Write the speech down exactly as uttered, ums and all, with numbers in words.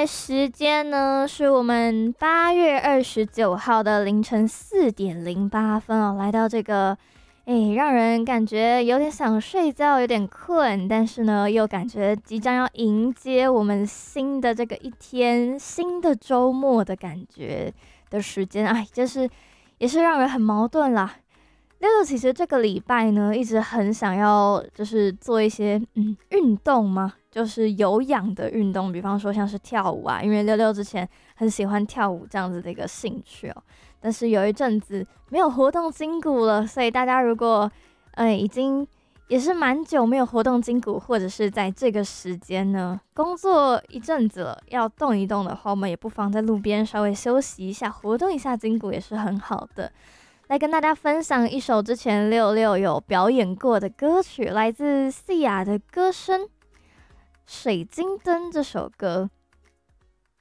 在时间呢是我们八月二十九号的凌晨四点零八分哦，来到这个，哎，让人感觉有点想睡觉，有点困，但是呢又感觉即将要迎接我们新的这个一天、新的周末的感觉的时间，哎，就是也是让人很矛盾啦。六六其实这个礼拜呢，一直很想要就是做一些嗯运动嘛，就是有氧的运动，比方说像是跳舞啊，因为六六之前很喜欢跳舞这样子的一个兴趣哦。但是有一阵子没有活动筋骨了，所以大家如果呃已经也是蛮久没有活动筋骨，或者是在这个时间呢工作一阵子了，要动一动的话，我们也不妨在路边稍微休息一下，活动一下筋骨也是很好的。来跟大家分享一首之前六六有表演过的歌曲，来自 Sia 的歌声《水晶灯》这首歌。